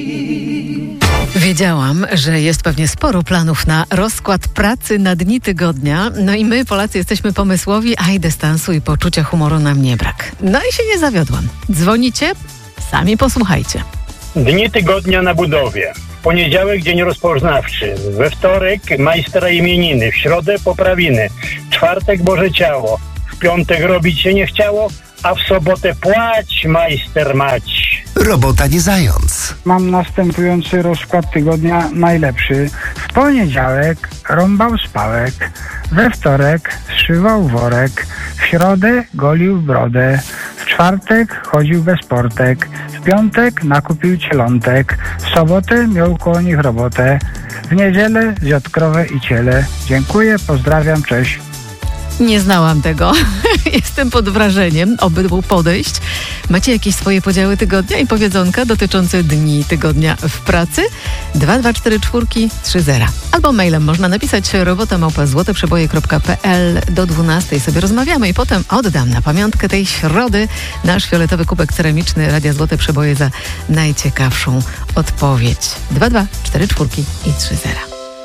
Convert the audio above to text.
Wiedziałam, że jest pewnie sporo planów na rozkład pracy na dni tygodnia. No i my, Polacy, jesteśmy pomysłowi, a i dystansu i poczucia humoru nam nie brak. No i się nie zawiodłam. Dzwonicie? Sami posłuchajcie. Dni tygodnia na budowie. W poniedziałek dzień rozpoznawczy. We wtorek majstra imieniny. W środę poprawiny. Czwartek Boże Ciało. W piątek robić się nie chciało, a w sobotę płać majster mać. Robota nie zając. Mam następujący rozkład tygodnia najlepszy. W poniedziałek rąbał spałek, we wtorek zszywał worek, w środę golił brodę, w czwartek chodził bez portek, w piątek nakupił cielątek, w sobotę miał koło nich robotę, w niedzielę zjadł krowę i ciele. Dziękuję, pozdrawiam, cześć. Nie znałam tego. Jestem pod wrażeniem obydwu podejść. Macie jakieś swoje podziały tygodnia i powiedzonka dotyczące dni tygodnia w pracy? 22430. Albo mailem można napisać robota@złoteprzeboje.pl. Do 12 sobie rozmawiamy i potem oddam na pamiątkę tej środy nasz fioletowy kubek ceramiczny Radia Złote Przeboje za najciekawszą odpowiedź. 22430.